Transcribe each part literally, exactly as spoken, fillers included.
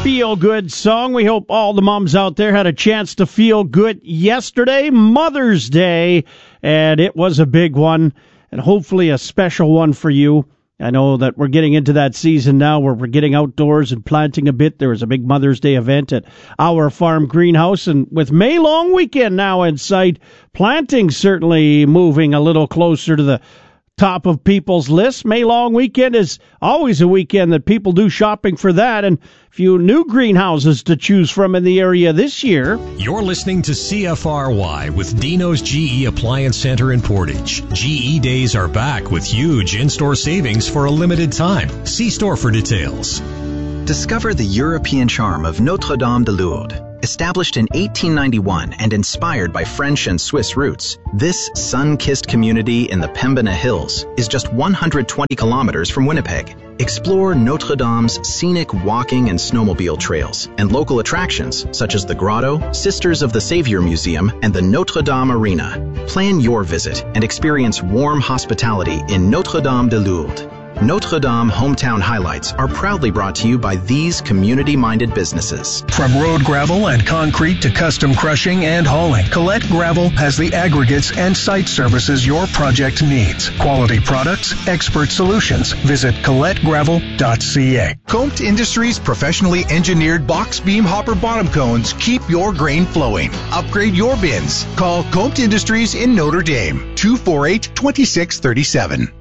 feel-good song. We hope all the moms out there had a chance to feel good yesterday, Mother's Day, and it was a big one, and hopefully a special one for you. I know that we're getting into that season now where we're getting outdoors and planting a bit. There was a big Mother's Day event at our farm greenhouse, and with May long weekend now in sight, planting certainly moving a little closer to the top of people's lists. May long weekend is always a weekend that people do shopping for that, and a few new greenhouses to choose from in the area this year. You're listening to C F R Y with Dino's G E Appliance Center in Portage. G E days are back with huge in-store savings for a limited time. See store for details. Discover the European charm of Notre-Dame de Lourdes. Established in eighteen ninety-one and inspired by French and Swiss roots, this sun-kissed community in the Pembina Hills is just one hundred twenty kilometers from Winnipeg. Explore Notre Dame's scenic walking and snowmobile trails and local attractions such as the Grotto, Sisters of the Savior Museum, and the Notre Dame Arena. Plan your visit and experience warm hospitality in Notre-Dame de Lourdes. Notre Dame Hometown Highlights are proudly brought to you by these community-minded businesses. From road gravel and concrete to custom crushing and hauling, Colette Gravel has the aggregates and site services your project needs. Quality products, expert solutions. Visit colette gravel dot c a. Compt Industries' professionally engineered box beam hopper bottom cones keep your grain flowing. Upgrade your bins. Call Compt Industries in Notre Dame, two four eight, two six three seven.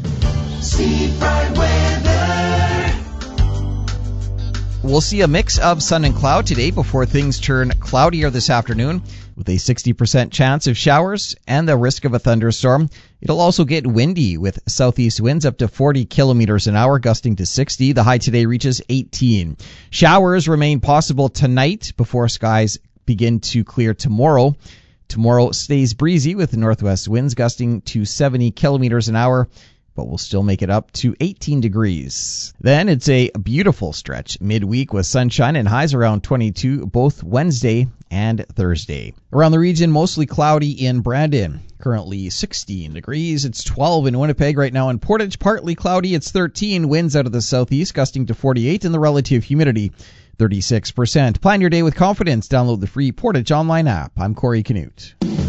Seafront weather. We'll see a mix of sun and cloud today before things turn cloudier this afternoon with a sixty percent chance of showers and the risk of a thunderstorm. It'll also get windy with southeast winds up to forty kilometers an hour, gusting to sixty. The high today reaches eighteen. Showers remain possible tonight before skies begin to clear tomorrow. Tomorrow stays breezy with northwest winds gusting to seventy kilometers an hour, but we'll still make it up to eighteen degrees. Then it's a beautiful stretch midweek with sunshine and highs around twenty-two both Wednesday and Thursday. Around the region, mostly cloudy in Brandon. Currently sixteen degrees. It's twelve in Winnipeg right now. In Portage, partly cloudy. It's thirteen. Winds out of the southeast gusting to forty-eight, and the relative humidity thirty-six percent. Plan your day with confidence. Download the free Portage online app. I'm Corey Canute.